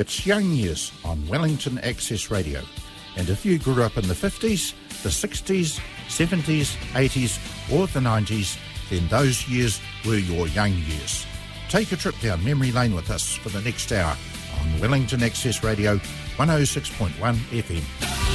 It's Young Years on Wellington Access Radio. And if you grew up in the 50s, the 60s, 70s, 80s or the 90s, then those years were your young years. Take a trip down memory lane with us for the next hour on Wellington Access Radio 106.1 FM.